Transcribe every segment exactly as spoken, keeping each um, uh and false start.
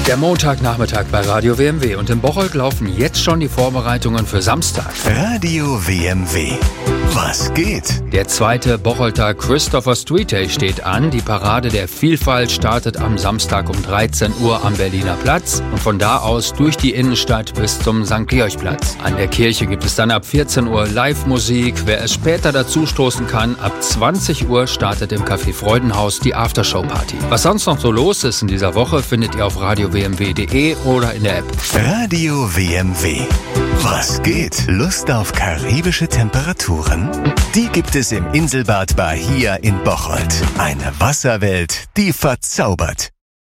Der Montagnachmittag bei Radio W M W und in Bocholt laufen jetzt schon die Vorbereitungen für Samstag. Radio W M W. Was geht? Der zweite Bocholter Christopher Street Day steht an. Die Parade der Vielfalt startet am Samstag um dreizehn Uhr am Berliner Platz und von da aus durch die Innenstadt bis zum Sankt Georgplatz. An der Kirche gibt es dann ab vierzehn Uhr Live-Musik. Wer es später dazu stoßen kann, ab zwanzig Uhr startet im Café Freudenhaus die Aftershow-Party. Was sonst noch so los ist in dieser Woche, findet ihr auf radio w m w punkt d e oder in der App. Radio W M W. Was geht? Lust auf karibische Temperaturen? Die gibt es im Inselbad Bahia in Bocholt. Eine Wasserwelt, die verzaubert.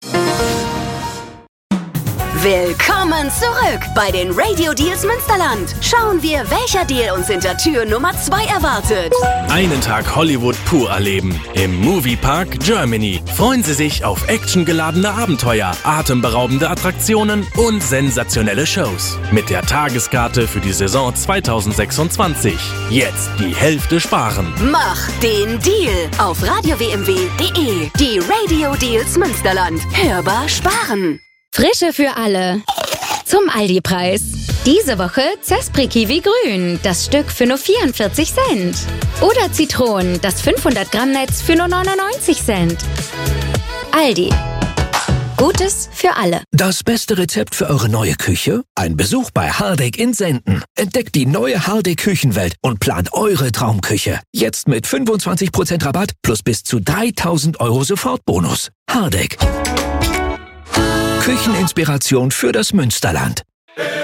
Willkommen zurück bei den Radio Deals Münsterland. Schauen wir, welcher Deal uns hinter Tür Nummer zwei erwartet. Einen Tag Hollywood pur erleben. Im Moviepark Germany. Freuen Sie sich auf actiongeladene Abenteuer, atemberaubende Attraktionen und sensationelle Shows. Mit der Tageskarte für die Saison zwanzig sechsundzwanzig. Jetzt die Hälfte sparen. Mach den Deal auf radio w m w punkt d e. Die Radio Deals Münsterland. Hörbar sparen. Frische für alle. Zum Aldi-Preis. Diese Woche Zespri Kiwi Grün, das Stück für nur vierundvierzig Cent. Oder Zitronen, das fünfhundert Gramm Netz für nur neunundneunzig Cent. Aldi. Gutes für alle. Das beste Rezept für eure neue Küche? Ein Besuch bei Hardegg in Senden. Entdeckt die neue Hardegg Küchenwelt und plant eure Traumküche. Jetzt mit fünfundzwanzig Prozent Rabatt plus bis zu dreitausend Euro Sofortbonus. Hardegg. Kücheninspiration für das Münsterland.